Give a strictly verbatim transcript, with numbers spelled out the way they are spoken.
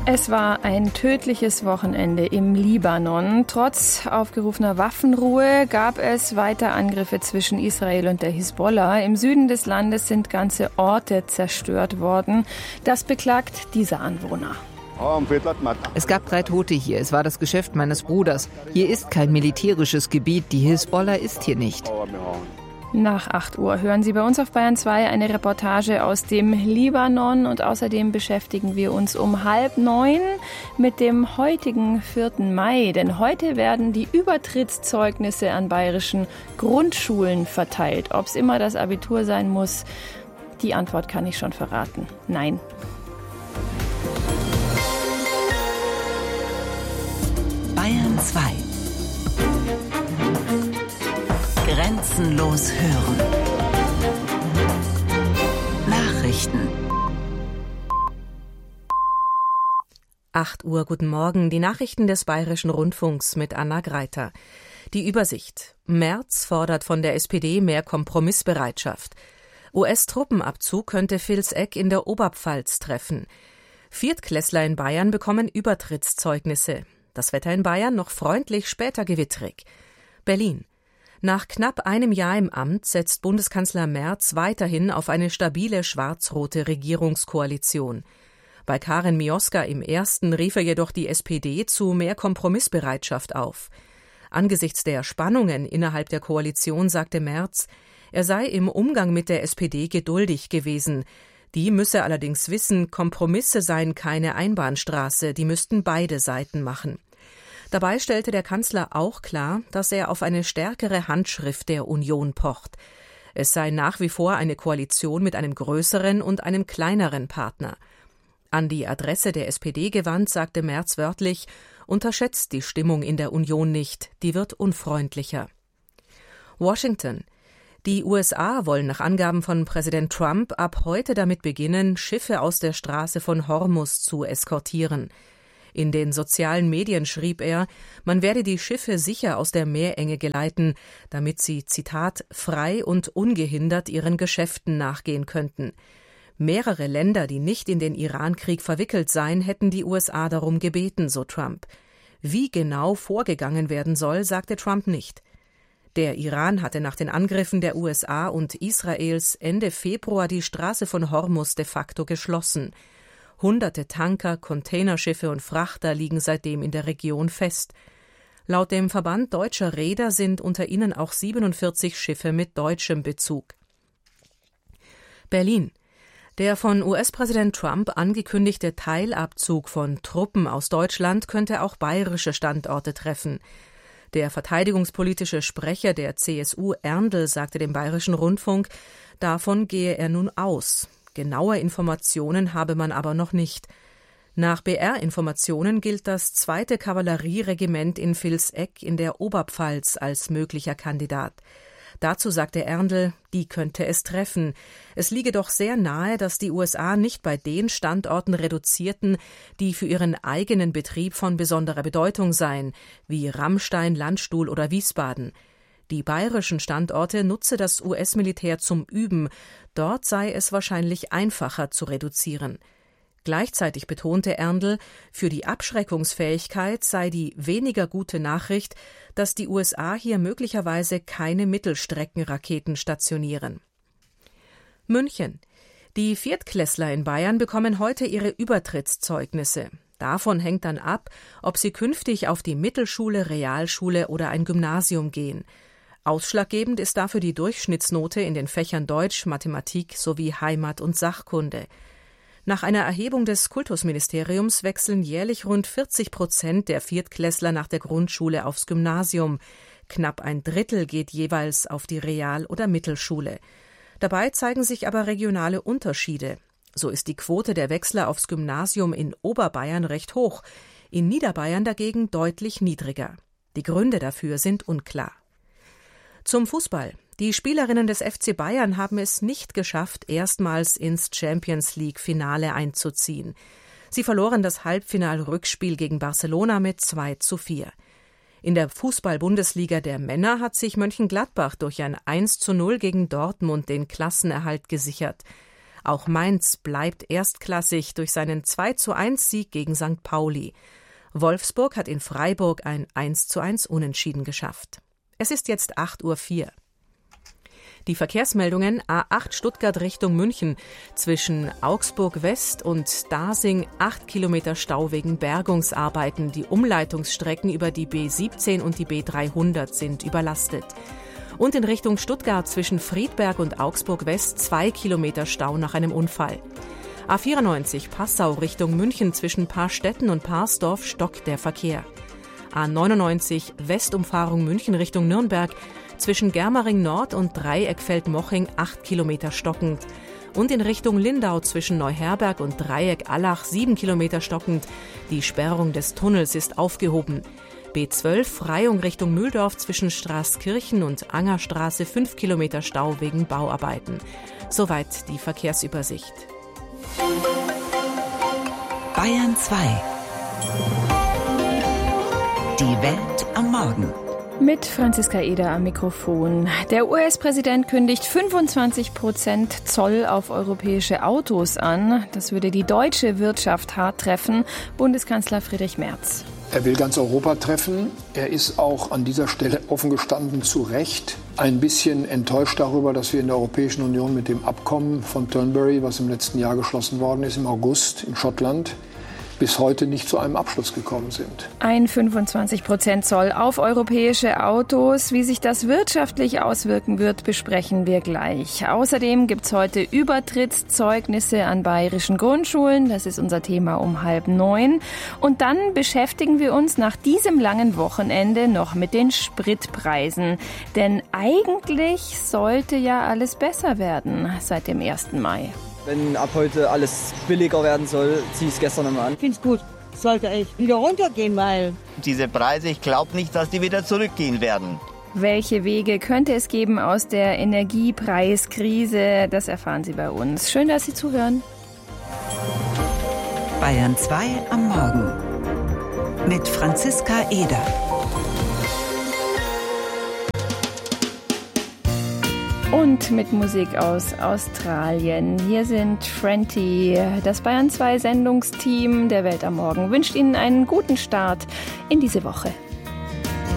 Es war ein tödliches Wochenende im Libanon. Trotz aufgerufener Waffenruhe gab es weiter Angriffe zwischen Israel und der Hisbollah. Im Süden des Landes sind ganze Orte zerstört worden. Das beklagt dieser Anwohner. Es gab drei Tote hier. Es war das Geschäft meines Bruders. Hier ist kein militärisches Gebiet. Die Hisbollah ist hier nicht. Nach acht Uhr hören Sie bei uns auf Bayern zwei eine Reportage aus dem Libanon und außerdem beschäftigen wir uns um halb neun mit dem heutigen vierten Mai, denn heute werden die Übertrittszeugnisse an bayerischen Grundschulen verteilt. Ob es immer das Abitur sein muss, die Antwort kann ich schon verraten. Nein. Bayern zwei. Grenzenlos hören. Nachrichten. acht Uhr, guten Morgen. Die Nachrichten des Bayerischen Rundfunks mit Anna Greiter. Die Übersicht. Merz fordert von der S P D mehr Kompromissbereitschaft. U S-Truppenabzug könnte Vilseck in der Oberpfalz treffen. Viertklässler in Bayern bekommen Übertrittszeugnisse. Das Wetter in Bayern noch freundlich, später gewittrig. Berlin. Nach knapp einem Jahr im Amt setzt Bundeskanzler Merz weiterhin auf eine stabile schwarz-rote Regierungskoalition. Bei Karin Mioska im ersten rief er jedoch die S P D zu mehr Kompromissbereitschaft auf. Angesichts der Spannungen innerhalb der Koalition sagte Merz, er sei im Umgang mit der S P D geduldig gewesen. Die müsse allerdings wissen, Kompromisse seien keine Einbahnstraße, die müssten beide Seiten machen. Dabei stellte der Kanzler auch klar, dass er auf eine stärkere Handschrift der Union pocht. Es sei nach wie vor eine Koalition mit einem größeren und einem kleineren Partner. An die Adresse der S P D gewandt, sagte Merz wörtlich, unterschätzt die Stimmung in der Union nicht, die wird unfreundlicher. Washington. Die U S A wollen nach Angaben von Präsident Trump ab heute damit beginnen, Schiffe aus der Straße von Hormuz zu eskortieren. In den sozialen Medien schrieb er, man werde die Schiffe sicher aus der Meerenge geleiten, damit sie, Zitat, frei und ungehindert ihren Geschäften nachgehen könnten. Mehrere Länder, die nicht in den Irankrieg verwickelt seien, hätten die U S A darum gebeten, so Trump. Wie genau vorgegangen werden soll, sagte Trump nicht. Der Iran hatte nach den Angriffen der U S A und Israels Ende Februar die Straße von Hormuz de facto geschlossen. Hunderte Tanker, Containerschiffe und Frachter liegen seitdem in der Region fest. Laut dem Verband deutscher Reeder sind unter ihnen auch siebenundvierzig Schiffe mit deutschem Bezug. Berlin. Der von U S-Präsident Trump angekündigte Teilabzug von Truppen aus Deutschland könnte auch bayerische Standorte treffen. Der verteidigungspolitische Sprecher der C S U, Erndl, sagte dem Bayerischen Rundfunk, davon gehe er nun aus. Genaue Informationen habe man aber noch nicht. Nach B R-Informationen gilt das zweite Kavallerieregiment in Vilseck in der Oberpfalz als möglicher Kandidat. Dazu sagte Erndl, die könnte es treffen. Es liege doch sehr nahe, dass die U S A nicht bei den Standorten reduzierten, die für ihren eigenen Betrieb von besonderer Bedeutung seien, wie Rammstein, Landstuhl oder Wiesbaden. Die bayerischen Standorte nutze das U S-Militär zum Üben. Dort sei es wahrscheinlich einfacher zu reduzieren. Gleichzeitig betonte Erndl, für die Abschreckungsfähigkeit sei die weniger gute Nachricht, dass die U S A hier möglicherweise keine Mittelstreckenraketen stationieren. München. Die Viertklässler in Bayern bekommen heute ihre Übertrittszeugnisse. Davon hängt dann ab, ob sie künftig auf die Mittelschule, Realschule oder ein Gymnasium gehen. Ausschlaggebend ist dafür die Durchschnittsnote in den Fächern Deutsch, Mathematik sowie Heimat- und Sachkunde. Nach einer Erhebung des Kultusministeriums wechseln jährlich rund vierzig Prozent der Viertklässler nach der Grundschule aufs Gymnasium. Knapp ein Drittel geht jeweils auf die Real- oder Mittelschule. Dabei zeigen sich aber regionale Unterschiede. So ist die Quote der Wechsler aufs Gymnasium in Oberbayern recht hoch, in Niederbayern dagegen deutlich niedriger. Die Gründe dafür sind unklar. Zum Fußball. Die Spielerinnen des F C Bayern haben es nicht geschafft, erstmals ins Champions-League-Finale einzuziehen. Sie verloren das Halbfinal-Rückspiel gegen Barcelona mit zwei zu vier. In der Fußball-Bundesliga der Männer hat sich Mönchengladbach durch ein eins zu null gegen Dortmund den Klassenerhalt gesichert. Auch Mainz bleibt erstklassig durch seinen zwei zu eins Sieg gegen Sankt Pauli. Wolfsburg hat in Freiburg ein eins zu eins Unentschieden geschafft. Es ist jetzt acht Uhr vier. Die Verkehrsmeldungen: A acht Stuttgart Richtung München. Zwischen Augsburg West und Dasing acht Kilometer Stau wegen Bergungsarbeiten. Die Umleitungsstrecken über die B siebzehn und die B dreihundert sind überlastet. Und in Richtung Stuttgart zwischen Friedberg und Augsburg West zwei Kilometer Stau nach einem Unfall. A vierundneunzig Passau Richtung München zwischen Paarstetten und Parsdorf stockt der Verkehr. A neunundneunzig Westumfahrung München Richtung Nürnberg zwischen Germering Nord und Dreieckfeld-Moching acht Kilometer stockend. Und in Richtung Lindau zwischen Neuherberg und Dreieck-Allach sieben Kilometer stockend. Die Sperrung des Tunnels ist aufgehoben. B zwölf Freyung Richtung Mühldorf zwischen Straßkirchen und Angerstraße fünf Kilometer Stau wegen Bauarbeiten. Soweit die Verkehrsübersicht. Bayern zwei. Die Welt am Morgen. Mit Franziska Eder am Mikrofon. Der U S-Präsident kündigt fünfundzwanzig Prozent Zoll auf europäische Autos an. Das würde die deutsche Wirtschaft hart treffen. Bundeskanzler Friedrich Merz. Er will ganz Europa treffen. Er ist auch an dieser Stelle offen gestanden zu Recht ein bisschen enttäuscht darüber, dass wir in der Europäischen Union mit dem Abkommen von Turnberry, was im letzten Jahr geschlossen worden ist, im August in Schottland, bis heute nicht zu einem Abschluss gekommen sind. Ein fünfundzwanzig Prozent Zoll auf europäische Autos. Wie sich das wirtschaftlich auswirken wird, besprechen wir gleich. Außerdem gibt's heute Übertrittszeugnisse an bayerischen Grundschulen. Das ist unser Thema um halb neun. Und dann beschäftigen wir uns nach diesem langen Wochenende noch mit den Spritpreisen. Denn eigentlich sollte ja alles besser werden seit dem ersten Mai. Wenn ab heute alles billiger werden soll, ziehe ich es gestern nochmal an. Ich finde es gut. Es sollte echt wieder runtergehen, weil... Diese Preise, ich glaube nicht, dass die wieder zurückgehen werden. Welche Wege könnte es geben aus der Energiepreiskrise? Das erfahren Sie bei uns. Schön, dass Sie zuhören. Bayern zwei am Morgen. Mit Franziska Eder. Und mit Musik aus Australien. Hier sind Frenty. Das Bayern zwei Sendungsteam der Welt am Morgen wünscht Ihnen einen guten Start in diese Woche.